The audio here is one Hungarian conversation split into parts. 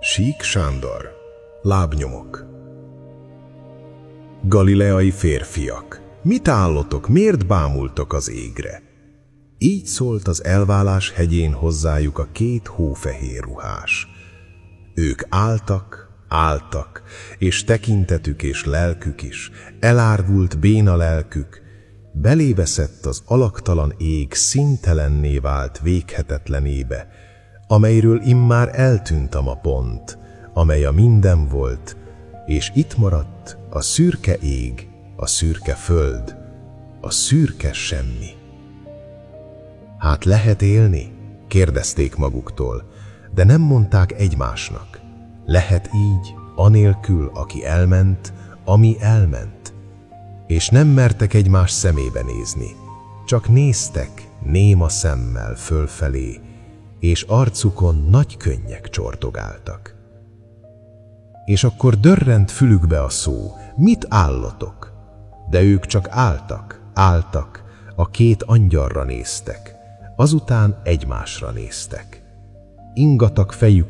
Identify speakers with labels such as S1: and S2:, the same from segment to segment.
S1: Sík Sándor. Lábnyomok. Galileai férfiak, mit állotok, miért bámultok az égre? Így szólt az elválás hegyén hozzájuk a két hófehér ruhás. Ők álltak, és tekintetük és lelkük is, elárvult béna lelkük, belébeszett az alaktalan ég színtelenné vált véghetetlenébe, amelyről immár eltűnt a mapont, amely a minden volt, és itt maradt a szürke ég, a szürke föld, a szürke semmi. Hát lehet élni? Kérdezték maguktól, de nem mondták egymásnak. Lehet így, anélkül, aki elment, ami elment. És nem mertek egymás szemébe nézni, csak néztek néma szemmel fölfelé, és arcukon nagy könnyek csortogáltak. És akkor dörrent fülükbe a szó, mit állotok? De ők csak álltak, a két angyalra néztek, azután egymásra néztek. Ingatag fejük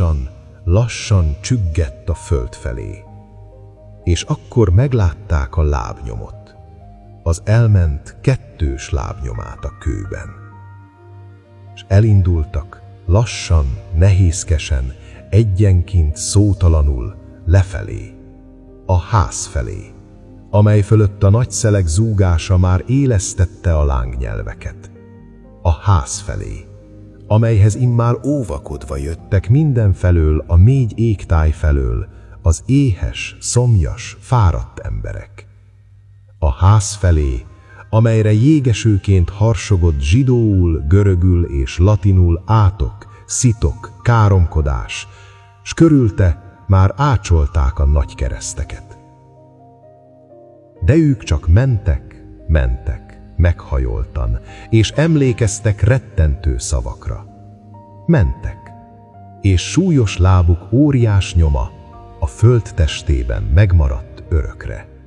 S1: lassan csüggett a föld felé, és akkor meglátták a lábnyomot, az elment kettős lábnyomát a kőben. És elindultak, lassan, nehézkesen, egyenként szótalanul lefelé, a ház felé, amely fölött a nagy szelek zúgása már élesztette a lángnyelveket. A ház felé, amelyhez immár óvakodva jöttek mindenfelől, a mély égtáj felől, az éhes, szomjas, fáradt emberek. A ház felé, amelyre jégesőként harsogott zsidóul, görögül és latinul átok, szitok, káromkodás, s körülte már ácsolták a nagy kereszteket. De ők csak mentek, meghajoltan, és emlékeztek rettentő szavakra. Mentek, és súlyos lábuk óriás nyoma a föld testében megmaradt örökre.